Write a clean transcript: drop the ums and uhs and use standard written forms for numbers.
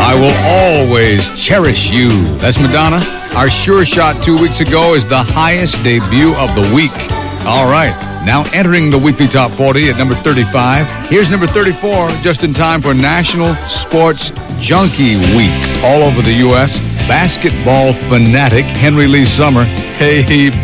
I will always cherish you. That's Madonna. Our Sure Shot 2 weeks ago is the highest debut of the week. All right, now entering the weekly top 40 at number 35. Here's number 34, just in time for National Sports Junkie Week. All over the U.S., basketball fanatic Henry Lee Summer. Hey,